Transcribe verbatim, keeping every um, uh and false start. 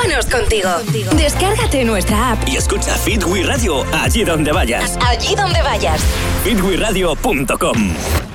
Llévanos contigo. Descárgate nuestra app y escucha Fit We Radio allí donde vayas. Allí donde vayas. fit we radio punto com